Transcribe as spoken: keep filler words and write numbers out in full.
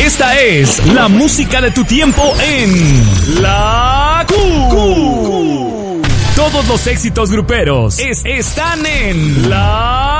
Esta es la música de tu tiempo en La Q. Todos los éxitos gruperos es- están en La